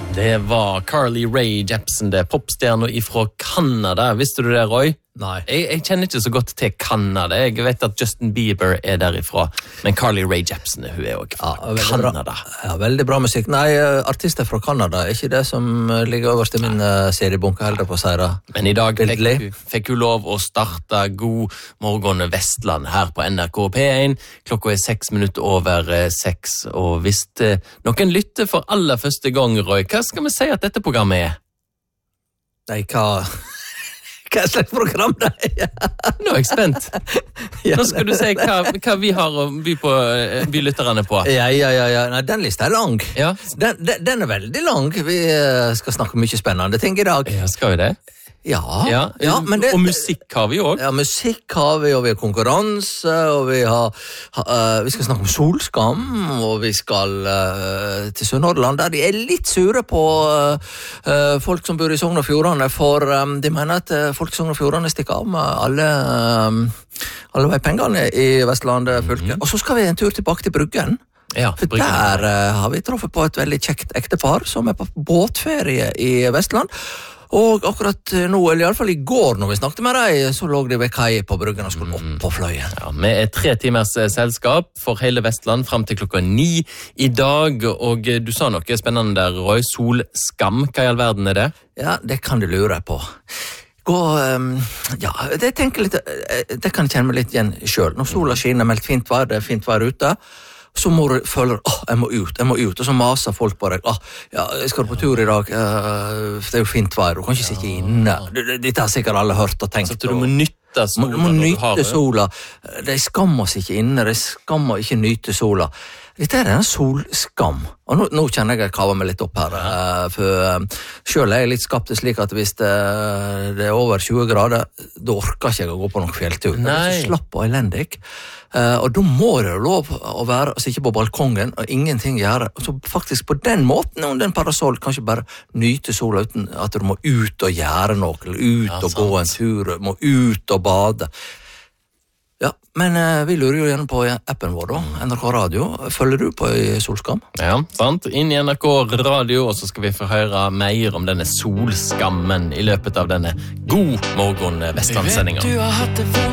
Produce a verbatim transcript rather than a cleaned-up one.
Det var Carly Rae Jepsen, det popstjerner ifra Kanada. Visste du det, Roy? Nei. Jeg, jeg kjenner ikke så godt til Kanada. Jeg vet at Justin Bieber er derifra, men Carly Rae Jepsen, hun er også fra Ja, veldig Kanada. bra. Ja, veldig bra musikk. Nei, artister fra Kanada er ikke det som ligger øverst i min uh, seriebunke, heller på å si det. Men i dag fikk Bildelig. hun, fikk hun lov å starte God morgen Vestland her på N R K P én. Klokka er seks minutter over eh, seks, og hvis eh, noen lytter for aller første gang, Roy, hva skal vi si at dette programmet er? Nei, hva... Hva slags program det er? Nå er jeg spent. Nå skal du si hva, hva vi har å by, på, eh, by lytterne på. Ja, ja, ja, ja. Nei, den lista er lang. Ja, Den, den, den er veldig lang. Vi eh, skal snakke om mye spennende ting i dag. ja skal vi det? Ja, Ja, ja men det... og musikk har vi også. Ja, musikk har vi, og vi har konkurranse, og vi har, ha, uh, vi skal snakke om solskam, og vi skal uh, til Sunnhordland, der de er litt sure på uh, uh, folk som bor i Sogn og Fjordane, for um, de mener at uh, folk i Sogn og Fjordane stikker av med alle, um, alle veipengene i Vestlandet fylke. Mm-hmm. Og så skal vi en tur tilbake til Bruggen. Ja, For der uh, har vi truffet på et veldig kjekt ektepar som er på båtferie i Vestland. Og akkurat nå, eller i alle fall i går når vi snakket med deg, så lå de ved kai på Bruggen og skulle opp på fløyen. Ja, vi er tre timers eh, selskap for hele Vestland frem til klokka ni i dag, og eh, du sa noe spennende der, Roy. Solskam, hva i all verden er det? Ja, det kan du lure på. Gå, um, ja, det tenker litt, det kan jeg kjenne meg litt igjen selv. Når sola skinner, meldt fint vær, det er fint vær ute, så må du føle, åh, jeg må ut, jeg må ut, og så maser folk på deg, åh, ja, jeg skal på tur i dag, uh, det er jo fint vær, du kan ikke sitte inne. Dette har sikkert alle hørt og tenkt. Så du må nytte Du sola må når du har nyte det. sola. De skammer seg ikke inne, de skammer ikke nyte sola. Dette er en solskam. Og nå, nå kjenner jeg at jeg kaver meg litt opp her, uh, for uh, selv er jeg litt skapt slik at hvis det, det er over tjue grader, da orker ikke jeg å gå på noen fjelltur. Det er så slapp og elendig. Uh, og da må det jo lov å være, altså ikke på balkongen, og ingenting gjøre. Så faktisk på den måten, under en parasoll, kanskje bare nyte sola uten at du må ut og gjøre noe, eller ut Ja, og sant. gå en tur, må ut og bade. Ja, men uh, vi lurer jo gjerne på appen vår da, N R K Radio. Følger du på i solskam? Ja, sant. Inn i N R K Radio, og så skal vi få høre mer om denne solskammen i løpet av denne God morgen Vestland-sendingen.